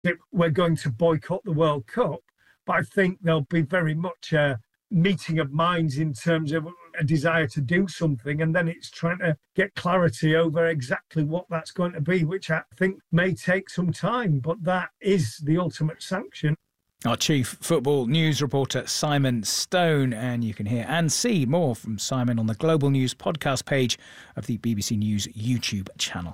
we're going to boycott the World Cup, but I think there'll be very much a meeting of minds in terms of a desire to do something, and then it's trying to get clarity over exactly what that's going to be, which I think may take some time, but that is the ultimate sanction. Our chief football news reporter, Simon Stone, and you can hear and see more from Simon on the Global News podcast page of the BBC News YouTube channel.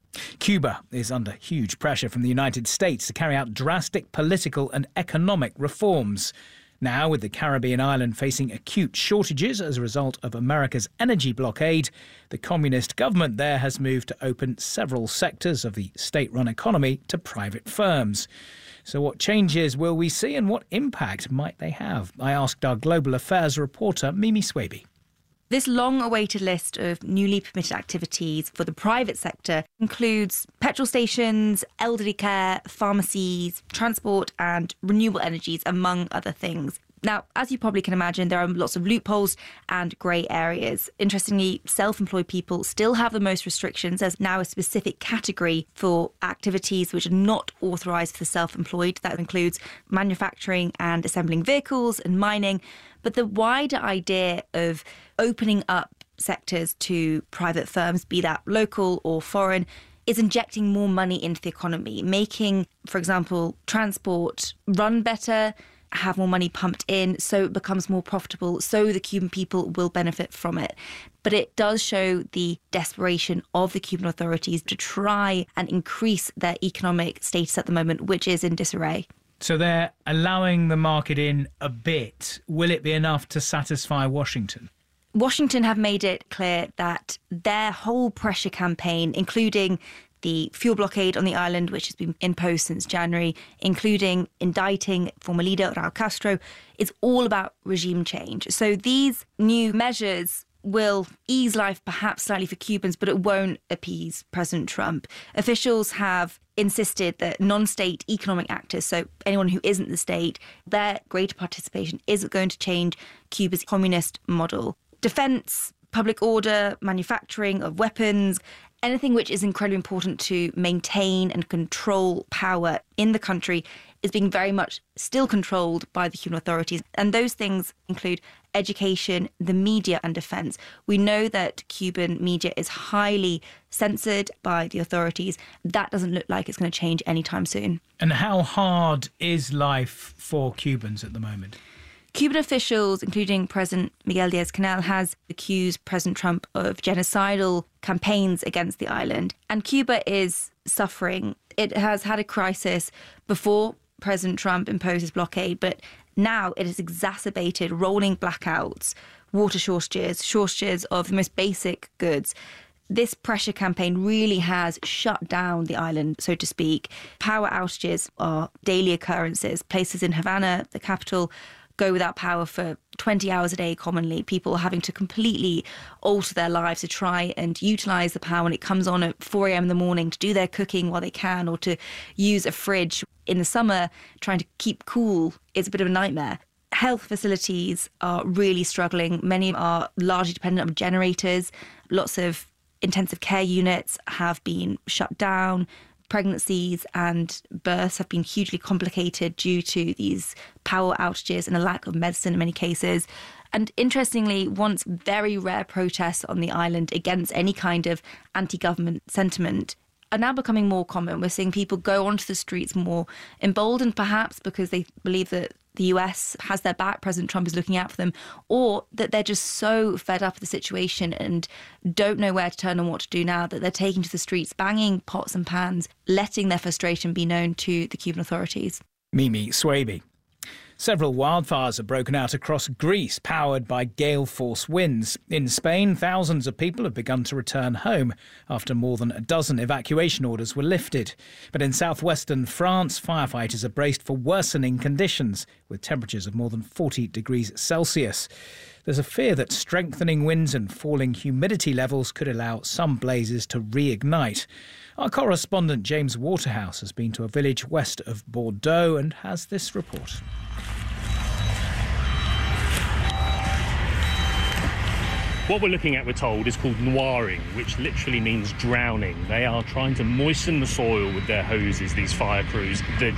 Cuba is under huge pressure from the United States to carry out drastic political and economic reforms. Now, with the Caribbean island facing acute shortages as a result of America's energy blockade, the communist government there has moved to open several sectors of the state-run economy to private firms. So what changes will we see and what impact might they have? I asked our global affairs reporter, Mimi Swaby. This long-awaited list of newly permitted activities for the private sector includes petrol stations, elderly care, pharmacies, transport and renewable energies, among other things. Now, as you probably can imagine, there are lots of loopholes and grey areas. Interestingly, self-employed people still have the most restrictions. There's now a specific category for activities which are not authorised for the self-employed. That includes manufacturing and assembling vehicles and mining. But the wider idea of opening up sectors to private firms, be that local or foreign, is injecting more money into the economy, making, for example, transport run better, have more money pumped in, so it becomes more profitable, so the Cuban people will benefit from it. But it does show the desperation of the Cuban authorities to try and increase their economic status at the moment, which is in disarray. So they're allowing the market in a bit. Will it be enough to satisfy Washington? Washington have made it clear that their whole pressure campaign, including the fuel blockade on the island, which has been imposed since January, including indicting former leader Raul Castro, is all about regime change. So these new measures will ease life perhaps slightly for Cubans, but it won't appease President Trump. Officials have insisted that non-state economic actors, so anyone who isn't the state, their greater participation isn't going to change Cuba's communist model. Defence, public order, manufacturing of weapons, anything which is incredibly important to maintain and control power in the country is being very much still controlled by the Cuban authorities. And those things include education, the media and defence. We know that Cuban media is highly censored by the authorities. That doesn't look like it's going to change anytime soon. And how hard is life for Cubans at the moment? Cuban officials, including President Miguel Díaz-Canel, has accused President Trump of genocidal campaigns against the island. And Cuba is suffering. It has had a crisis before President Trump imposed his blockade, but now it has exacerbated rolling blackouts, water shortages of the most basic goods. This pressure campaign really has shut down the island, so to speak. Power outages are daily occurrences. Places in Havana, the capital, go without power for 20 hours a day commonly. People are having to completely alter their lives to try and utilise the power when it comes on at 4 a.m. in the morning to do their cooking while they can, or to use a fridge. In the summer, trying to keep cool is a bit of a nightmare. Health facilities are really struggling. Many are largely dependent on generators. Lots of intensive care units have been shut down. Pregnancies and births have been hugely complicated due to these power outages and a lack of medicine in many cases. And interestingly, once very rare protests on the island against any kind of anti-government sentiment are now becoming more common. We're seeing people go onto the streets more emboldened, perhaps because they believe that the US has their back, President Trump is looking out for them, or that they're just so fed up with the situation and don't know where to turn and what to do now that they're taking to the streets, banging pots and pans, letting their frustration be known to the Cuban authorities. Mimi Swaby. Several wildfires have broken out across Greece, powered by gale-force winds. In Spain, thousands of people have begun to return home after more than a dozen evacuation orders were lifted. But in southwestern France, firefighters are braced for worsening conditions, with temperatures of more than 40 degrees Celsius. There's a fear that strengthening winds and falling humidity levels could allow some blazes to reignite. Our correspondent James Waterhouse has been to a village west of Bordeaux and has this report. What we're looking at, we're told, is called noiring, which literally means drowning. They are trying to moisten the soil with their hoses, these fire crews. They're